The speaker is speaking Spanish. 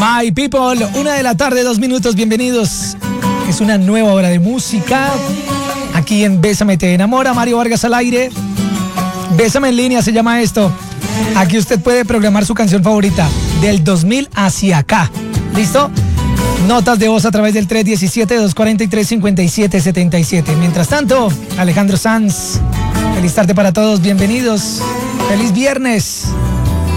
My people, 1:00 PM, 2 minutos, bienvenidos. Es una nueva hora de música. Aquí en Bésame te enamora, Mario Vargas al aire. Bésame en línea se llama esto. Aquí usted puede programar su canción favorita del 2000 hacia acá. ¿Listo? Notas de voz a través del 317-243-5777. Mientras tanto, Alejandro Sanz, feliz tarde para todos, bienvenidos. Feliz viernes.